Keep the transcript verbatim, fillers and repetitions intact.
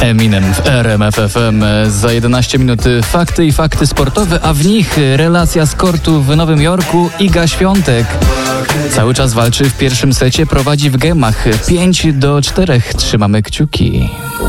Eminem w R M F F M. Za jedenaście minut fakty i fakty sportowe, a w nich relacja z kortu w Nowym Jorku. Iga Świątek cały czas walczy w pierwszym secie, prowadzi w gemach pięć do czterech. Trzymamy kciuki.